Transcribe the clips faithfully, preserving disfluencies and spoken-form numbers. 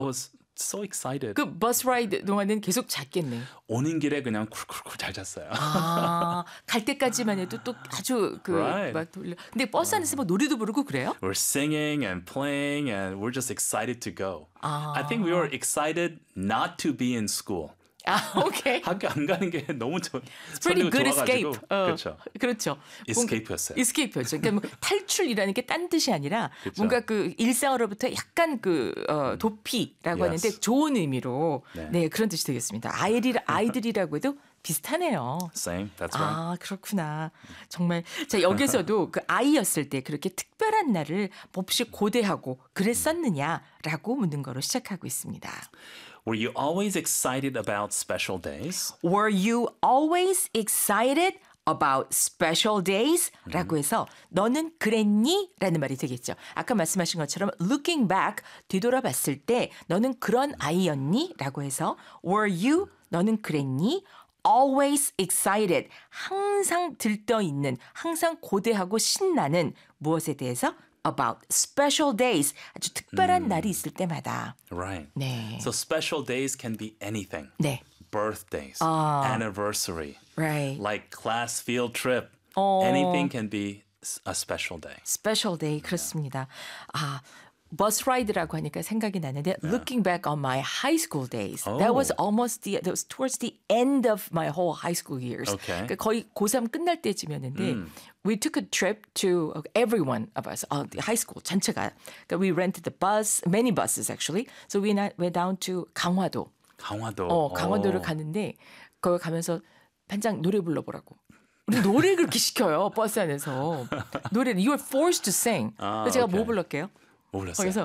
was so excited. 그 버스 라이드 동안은 계속 잤겠네. 오는 길에 그냥 쿨쿨쿨 잘 잤어요. 아, 갈 때까지만 해도 또 아주 그 Right. 막 돌려. 근데 버스 안에서 뭐 노래도 부르고 그래요? We're singing and playing and we're just excited to go. 아. I think we were excited not to be in school. 아, 오케이. 학교 안 가는 게 너무 좋, Pretty 설레고 good 좋아가지고. escape. 어, 그렇죠. 그렇죠. Escape였어요. escape였죠. 그러니까 뭐 탈출이라는 게 딴 뜻이 아니라 그렇죠. 뭔가 그 일상으로부터 약간 그 어, 도피라고 Yes. 하는데 좋은 의미로 네. 네, 그런 뜻이 되겠습니다. 아이들 아이들이라고 해도 비슷하네요. Same. That's right. 아, 그렇구나. 정말 자, 여기서도 그 아이였을 때 그렇게 특별한 날을 몹시 고대하고 그랬었느냐라고 묻는 거로 시작하고 있습니다. Were you always excited about special days? Were you always excited about special days? 라고 해서 너는 그랬니? 라는 말이 되겠죠. 아까 말씀하신 것처럼 looking back, 뒤돌아봤을 때 너는 그런 아이였니? 라고 해서 were you? 너는 그랬니? always excited, 항상 들떠있는, 항상 고대하고 신나는 무엇에 대해서? about special days, 아주 특별한 날이 있을 때마다. Right. 네. So special days can be anything. 네. Birthdays, 아. anniversary, Right. like class field trip. 어. Anything can be a special day. special day 그렇습니다. 아, 버스 라이드라고 하니까 생각이 나는데 looking back on my high school days. That was almost the that was towards the end of my whole high school years. Okay. 그러니까 거의 고삼 끝날 때쯤이었는데 we took a trip to every one of us, uh, the high school 전체가. 그러니까 we rented the bus, many buses actually. So we went down to 강화도. 강화도. 어, 강화도를 오. 갔는데 거기 가면서 반장 노래 불러보라고. 우리 노래 그렇게 시켜요 버스 안에서 노래를 you were forced to sing. 아, 그래서 제가 오케이. 뭐 불렀게요? 뭐 불렀어요? 거기서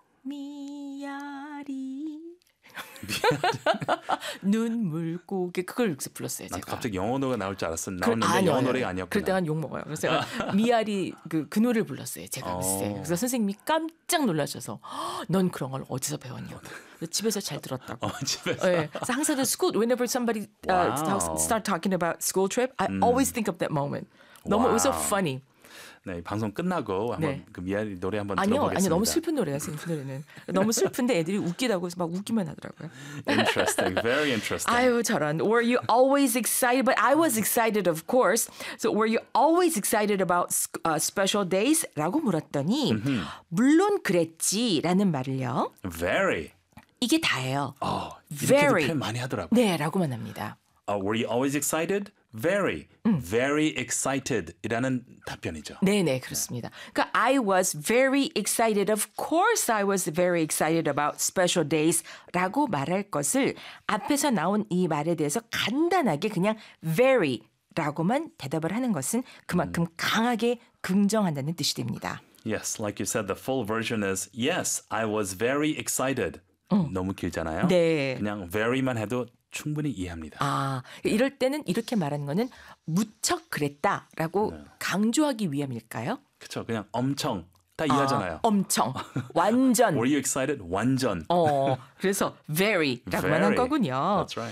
미야리 눈물고개 그걸 불렀어요 난 제가. 갑자기 영어 노래가 나올 줄 알았어. 그- 나왔는데 아니요, 영어 아니요. 노래가 아니었구나. 그럴 때는 욕 먹어요. 그래서 제가 미아리 그, 그 노래를 불렀어요. 제가 글쎄. 어. 그래서 선생님이 깜짝 놀라셔서 넌 그런 걸 어디서 배웠냐고. 그래서 집에서 잘 들었다고. 어, 집에서. 네. 그래서 항상 the school whenever somebody uh, Wow. start talking about school trip, I always think of that moment. 너무 it was so Wow. funny. 네, 방송 끝나고 한번 네. 그 미아리 노래 한번 아니요, 들어보겠습니다. 아니요, 너무 슬픈 노래야, 슬픈 노래는. 너무 슬픈데 애들이 웃기다고 해서 막 웃기만 하더라고요. Interesting, very interesting. 아유, 저런. Were you always excited? But I was excited, of course. So were you always excited about uh, special days? 라고 물었더니 물론 그랬지라는 말을요. Very. 이게 다예요. 어, 이렇게도 Very. 표현 많이 하더라고요. 네, 라고만 합니다. Uh, were you always excited? Very, very excited 이라는 답변이죠. 네네 그렇습니다. 그러니까 I was very excited. Of course I was very excited about special days 라고 말할 것을 앞에서 나온 이 말에 대해서 간단하게 그냥 very 라고만 대답을 하는 것은 그만큼 강하게 긍정한다는 뜻이 됩니다. Yes, like you said, the full version is yes, I was very excited. 너무 길잖아요. 네. 그냥 very만 해도 충분히 이해합니다. 아, 이럴 때는 이렇게 말하는 거는 무척 그랬다라고 강조하기 위함일까요? 그렇죠. 그냥 엄청 다 이해하잖아요. 아, 엄청, 완전. Were you excited? 완전. 어, 그래서 very라고만 한 Very. 거군요. That's right.